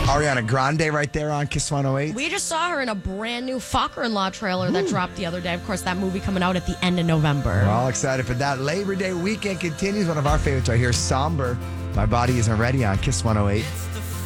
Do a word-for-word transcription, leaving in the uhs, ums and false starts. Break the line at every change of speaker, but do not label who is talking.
Ariana Grande right there on Kiss one oh eight.
We just saw her in a brand new Father-in-Law trailer that dropped the other day. Of course, that movie coming out at the end of November.
We're all excited for that. Labor Day weekend continues. One of our favorites right here, Somber. My Body Isn't Ready on Kiss one oh eight.